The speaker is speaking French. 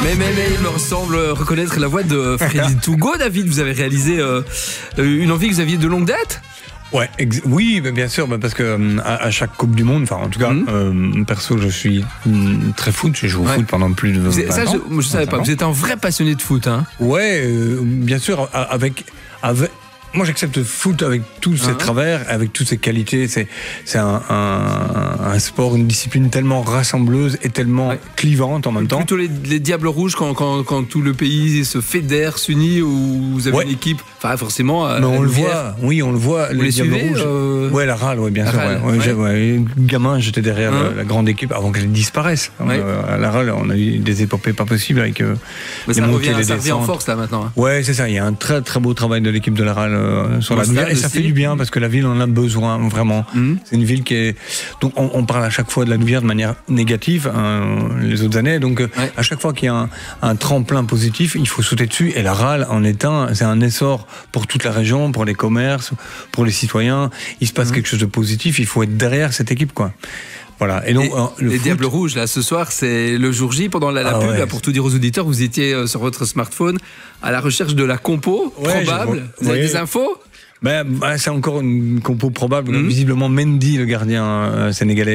Mais il me semble reconnaître la voix de Freddy Tougo. David, vous avez réalisé une envie que vous aviez de longue date? Ouais, oui, bien sûr, parce que à chaque Coupe du Monde, enfin en tout cas, perso, je suis très foot. Je joue au foot pendant plus de 20 ans. Ça, je savais pas. Vous êtes un vrai passionné de foot, hein? Ouais, bien sûr, avec moi, j'accepte le foot avec tous ses travers, avec toutes ses qualités. C'est un sport, une discipline tellement rassembleuse et tellement clivante en même temps. Plutôt les Diables Rouges quand tout le pays se fédère, s'unit, ou vous avez une équipe. Enfin, forcément. Mais on le voit. Oui, on le voit. Vous les Diables suivez Rouges. Ouais, la RAL, bien sûr. Gamin, j'étais derrière la grande équipe avant qu'elle disparaisse. À la RAL, on a eu des épopées pas possibles avec les montées, les descentes. Ça revient en force là maintenant. Ouais, c'est ça. Il y a un très très beau travail de l'équipe de la RAL sur la Louvière, et ça fait du bien parce que la ville en a besoin vraiment. C'est une ville qui est, donc on parle à chaque fois de la Louvière de manière négative les autres années, donc à chaque fois qu'il y a un tremplin positif, il faut sauter dessus, et la RAL en est c'est un essor pour toute la région, pour les commerces, pour les citoyens. Il se passe quelque chose de positif, il faut être derrière cette équipe, quoi. Voilà. Et donc, les Diables Rouges, là, ce soir, c'est le jour J, pendant la pub, là, pour tout dire aux auditeurs, vous étiez sur votre smartphone à la recherche de la compo probable. Vous avez des infos? C'est encore une compo probable. Visiblement, Mendy, le gardien sénégalais,